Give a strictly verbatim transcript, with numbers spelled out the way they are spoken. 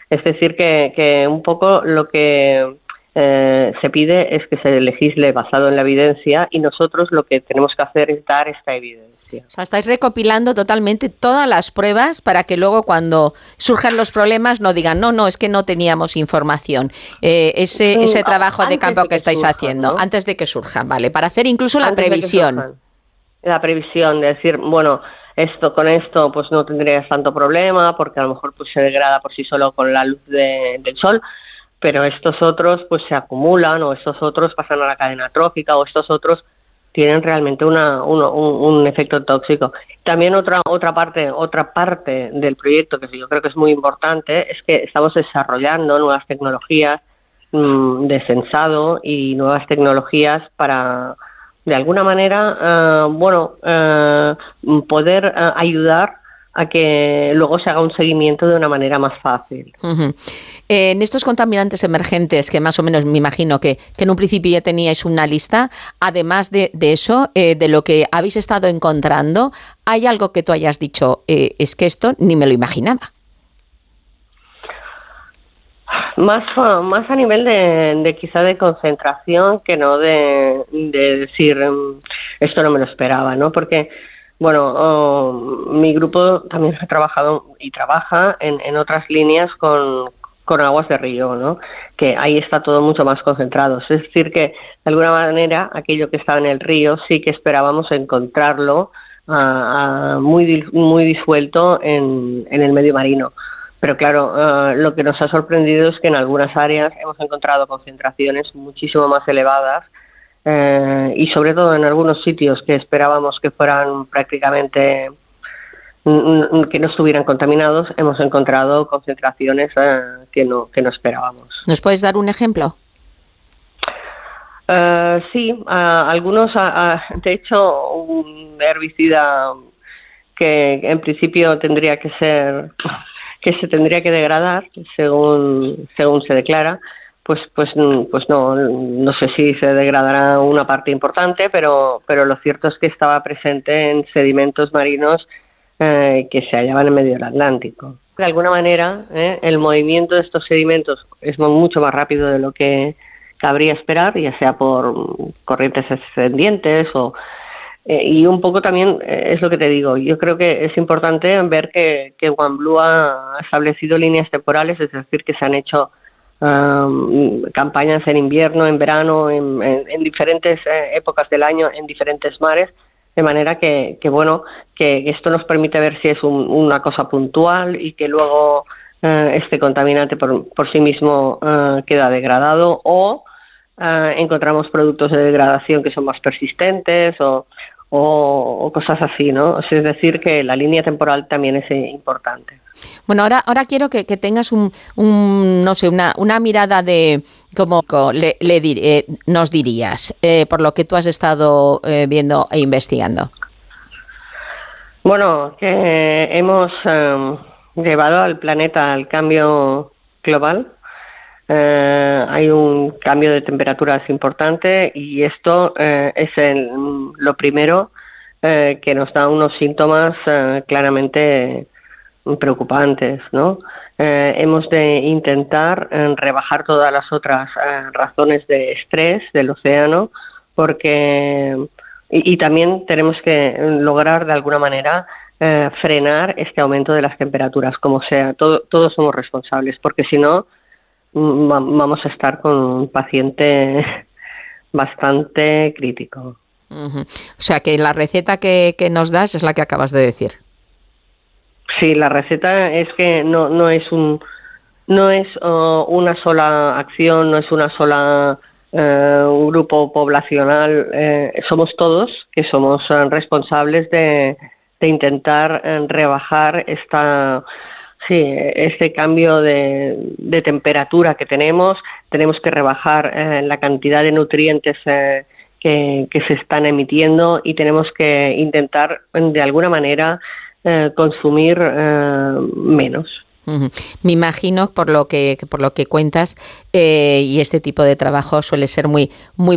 Es decir, que, que un poco lo que eh, se pide es que se legisle basado en la evidencia y nosotros lo que tenemos que hacer es dar esta evidencia. O sea, estáis recopilando totalmente todas las pruebas para que luego cuando surjan los problemas no digan, no, no, es que no teníamos información. Eh, ese, Sí, ese trabajo de campo de que, que estáis surjan, haciendo, ¿no? antes de que surjan, ¿vale? Para hacer incluso la Antes previsión. La previsión de decir, bueno, esto con esto pues no tendrías tanto problema porque a lo mejor pues se degrada por sí solo con la luz de, del sol, pero estos otros pues se acumulan o estos otros pasan a la cadena trófica o estos otros tienen realmente una, un, un, un efecto tóxico. También otra otra parte otra parte del proyecto que yo creo que es muy importante es que estamos desarrollando nuevas tecnologías mmm, de sensado y nuevas tecnologías para de alguna manera, uh, bueno, uh, poder uh, ayudar a que luego se haga un seguimiento de una manera más fácil. Uh-huh. Eh, en estos contaminantes emergentes, que más o menos me imagino que, que en un principio ya teníais una lista, además de, de eso, eh, de lo que habéis estado encontrando, ¿hay algo que tú hayas dicho, eh, es que esto ni me lo imaginaba? Más, más a nivel de, de quizá de concentración que no de, de decir esto no me lo esperaba, ¿no? Porque, bueno, oh, mi grupo también ha trabajado y trabaja en, en otras líneas con, con aguas de río, ¿no? Que ahí está todo mucho más concentrado. Es decir, que de alguna manera aquello que estaba en el río sí que esperábamos encontrarlo uh, uh, muy, muy disuelto en, en el medio marino. Pero claro, uh, lo que nos ha sorprendido es que en algunas áreas hemos encontrado concentraciones muchísimo más elevadas eh, y sobre todo en algunos sitios que esperábamos que fueran prácticamente que no estuvieran contaminados, hemos encontrado concentraciones eh, que no que no esperábamos. ¿Nos puedes dar un ejemplo? Uh, sí, uh, algunos, uh, uh, de hecho, un herbicida que en principio tendría que ser que se tendría que degradar según según se declara, pues pues pues no no sé si se degradará una parte importante, pero pero lo cierto es que estaba presente en sedimentos marinos eh, que se hallaban en medio del Atlántico. De alguna manera, eh, el movimiento de estos sedimentos es mucho más rápido de lo que cabría esperar, ya sea por corrientes ascendientes o Eh, y un poco también eh, es lo que te digo, yo creo que es importante ver que, que OneBlue ha establecido líneas temporales, es decir, que se han hecho um, campañas en invierno, en verano, en, en, en diferentes eh, épocas del año, en diferentes mares, de manera que, que bueno, que esto nos permite ver si es un, una cosa puntual y que luego eh, este contaminante por, por sí mismo eh, queda degradado o eh, encontramos productos de degradación que son más persistentes o O, o cosas así, ¿no? Es decir, que la línea temporal también es eh, importante. Bueno, ahora ahora quiero que, que tengas un, un, no sé, una, una mirada de cómo le, le dir, eh, nos dirías, eh, por lo que tú has estado eh, viendo e investigando. Bueno, que hemos eh, llevado al planeta al cambio global. Eh, hay un cambio de temperaturas importante y esto eh, es el, lo primero eh, que nos da unos síntomas eh, claramente preocupantes, ¿no? Eh, hemos de intentar eh, rebajar todas las otras eh, razones de estrés del océano porque y, y también tenemos que lograr de alguna manera eh, frenar este aumento de las temperaturas, como sea, todo, todos somos responsables, porque si no vamos a estar con un paciente bastante crítico. Uh-huh. O sea, que la receta que, que nos das es la que acabas de decir. Sí, la receta es que no no es un no es uh, una sola acción, no es una sola uh, un grupo poblacional. Eh, somos todos que somos uh, responsables de, de intentar uh, rebajar esta Sí, este cambio de, de temperatura que tenemos, tenemos que rebajar eh, la cantidad de nutrientes eh, que, que se están emitiendo y tenemos que intentar, de alguna manera, eh, consumir eh, menos. Uh-huh. Me imagino, por lo que por lo que cuentas, eh, y este tipo de trabajo suele ser muy muy